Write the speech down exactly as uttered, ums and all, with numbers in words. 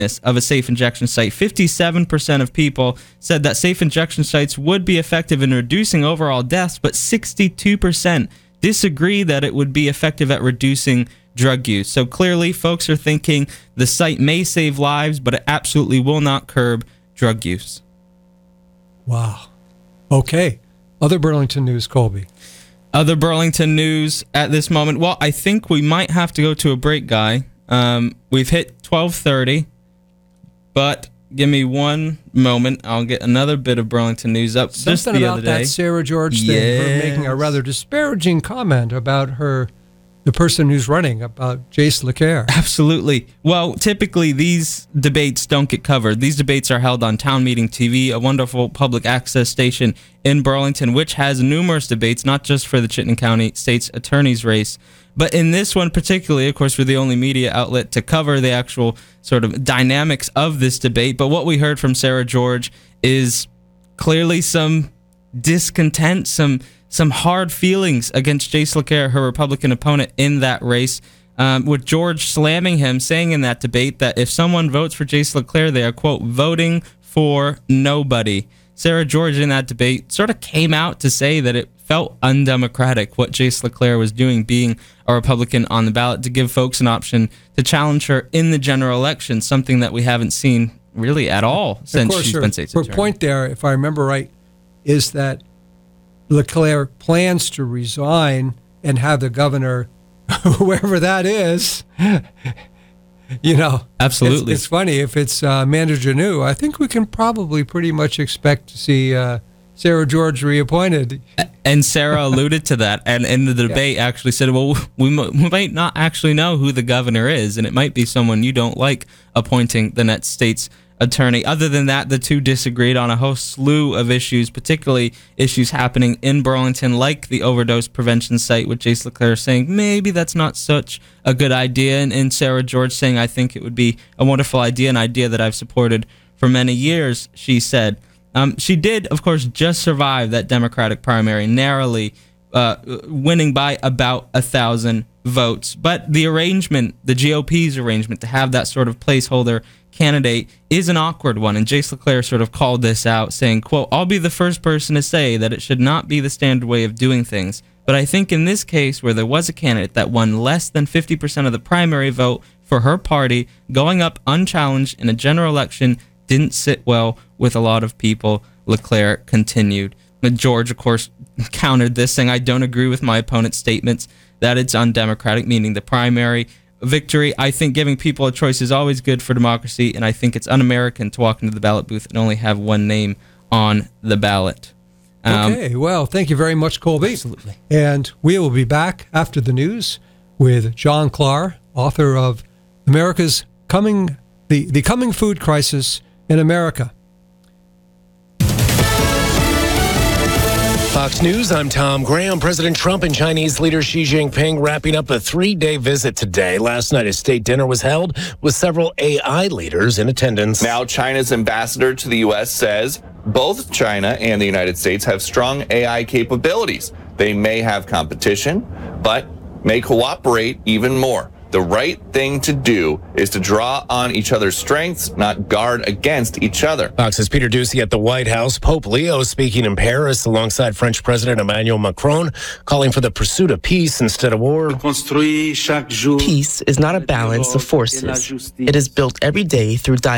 of a safe injection site. fifty-seven percent of people said that safe injection sites would be effective in reducing overall deaths, but sixty-two percent disagree that it would be effective at reducing drug use. So clearly, folks are thinking the site may save lives, but it absolutely will not curb drug use. Wow. Okay. Other Burlington news, Colby. Other Burlington news at this moment. Well, I think we might have to go to a break, Guy. Um, we've hit twelve thirty, but give me one moment. I'll get another bit of Burlington news up. Something just the about other day. that Sarah George thing, Yes. her making a rather disparaging comment about her, the person who's running, about Jace Leclerc. Absolutely. Well, typically these debates don't get covered. These debates are held on Town Meeting T V, a wonderful public access station in Burlington, which has numerous debates, not just for the Chittenden County State's Attorney's race, but in this one particularly, of course, we're the only media outlet to cover the actual sort of dynamics of this debate. But what we heard from Sarah George is clearly some discontent, some some hard feelings against Jace Leclerc, her Republican opponent in that race, um, with George slamming him, saying in that debate that if someone votes for Jace Leclerc, they are, quote, voting for nobody. Sarah George in that debate sort of came out to say that it felt undemocratic what Jace Leclerc was doing, being a Republican on the ballot, to give folks an option to challenge her in the general election, something that we haven't seen really at all since of course, she's her, been state's her attorney. point there, if I remember right, is that Leclerc plans to resign and have the governor, whoever that is, you know. Absolutely. It's, it's funny, if it's uh, Amanda Janeau, I think we can probably pretty much expect to see uh, Sarah George reappointed. And Sarah alluded to that, and in the debate yeah. actually said, well, we, m- we might not actually know who the governor is, and it might be someone you don't like appointing the next state's attorney. Other than that, the two disagreed on a whole slew of issues, particularly issues happening in Burlington, like the overdose prevention site, with Jace Leclerc saying maybe that's not such a good idea, and, and Sarah George saying, I think it would be a wonderful idea, an idea that I've supported for many years, she said. Um, she did, of course, just survive that Democratic primary, narrowly uh, winning by about a thousand votes. But the arrangement, the G O P's arrangement to have that sort of placeholder candidate is an awkward one, and Jace Leclerc sort of called this out, saying, quote, I'll be the first person to say that it should not be the standard way of doing things, but I think in this case where there was a candidate that won less than fifty percent of the primary vote for her party, going up unchallenged in a general election didn't sit well with a lot of people, Leclerc continued. But George, of course, countered this, saying, I don't agree with my opponent's statements that it's undemocratic, meaning the primary victory. I think giving people a choice is always good for democracy, and I think it's un-American to walk into the ballot booth and only have one name on the ballot. Um, okay, well, thank you very much, Colby. Absolutely. And we will be back after the news with John Klar, author of America's Coming, the, the Coming Food Crisis in America. Fox News, I'm Tom Graham. President Trump and Chinese leader Xi Jinping wrapping up a three-day visit today. Last night, a state dinner was held with several A I leaders in attendance. Now, China's ambassador to the U S says both China and the United States have strong A I capabilities. They may have competition, but may cooperate even more. The right thing to do is to draw on each other's strengths, not guard against each other. Fox's Peter Doocy at the White House. Pope Leo speaking in Paris alongside French President Emmanuel Macron, calling for the pursuit of peace instead of war. Peace is not a balance of forces. It is built every day through dialogue.